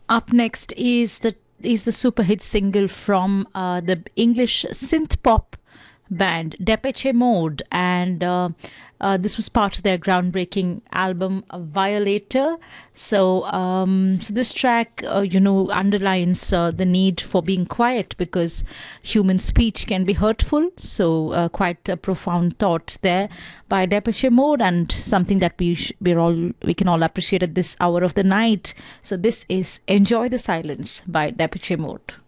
Up next is the super hit single from the English synth pop band Depeche Mode, and this was part of their groundbreaking album Violator. So this track, underlines the need for being quiet because human speech can be hurtful. So quite a profound thought there by Depeche Mode, and something that we can all appreciate at this hour of the night. So this is "Enjoy the Silence" by Depeche Mode.